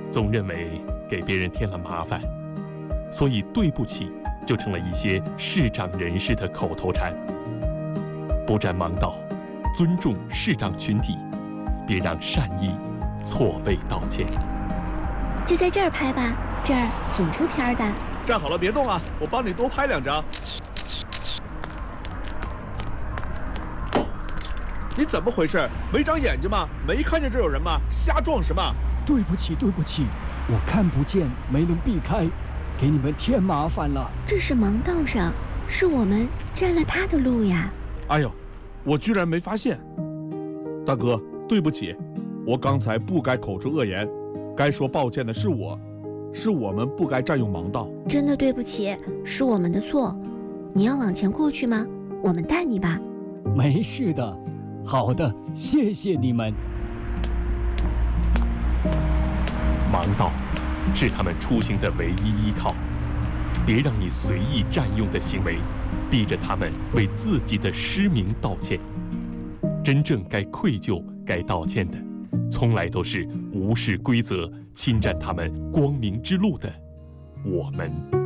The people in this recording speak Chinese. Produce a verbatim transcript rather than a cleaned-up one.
总认为给别人添了麻烦，所以对不起就成了一些视长人士的口头禅。不占盲道，尊重视长群体，别让善意错位道歉。 就在这儿拍吧，这儿挺出片的。 站好了，别动啊，我帮你多拍两张。你怎么回事？没长眼睛吗？没看见这有人吗？瞎撞什么？ 对不起，对不起，我看不见，没能避开，给你们添麻烦了。 这是盲道上，是我们占了他的路呀。 哎呦，我居然没发现。大哥，对不起，我刚才不该口出恶言，该说抱歉的是我，是我们不该占用盲道。 真的对不起，是我们的错。你要往前过去吗？我们带你吧。 没事的。好的，谢谢你们。 盲道是他们出行的唯一依靠，别让你随意占用的行为逼着他们为自己的失明道歉。真正该愧疚、该道歉的，从来都是无视规则、侵占他们光明之路的我们。